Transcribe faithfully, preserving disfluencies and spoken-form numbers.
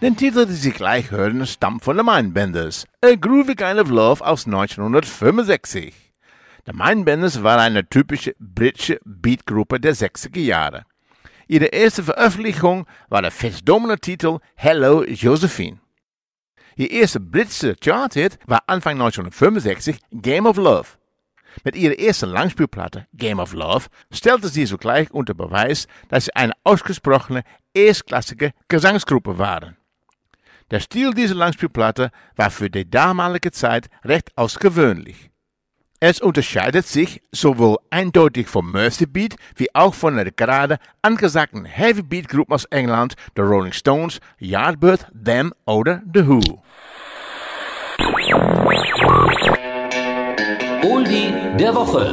Den Titel, den Sie gleich hören, stammt von den Mindbenders, A Groovy Kind of Love aus neunzehnhundertfünfundsechzig. Die Mindbenders waren eine typische britische Beatgruppe der sechziger Jahre. Ihre erste Veröffentlichung war der festdomende Titel Hello Josephine. Ihr erster britischer Charthit war Anfang neunzehnhundertfünfundsechzig Game of Love. Mit ihrer ersten Langspielplatte Game of Love stellte sie sogleich unter Beweis, dass sie eine ausgesprochene erstklassige Gesangsgruppe waren. Der Stil dieser Langspielplatte war für die damalige Zeit recht außergewöhnlich. Es unterscheidet sich sowohl eindeutig vom Mercy Beat wie auch von der gerade angesagten Heavy Beat Gruppen aus England, The Rolling Stones, Yardbird, Them oder The Who. Oldie der Woche.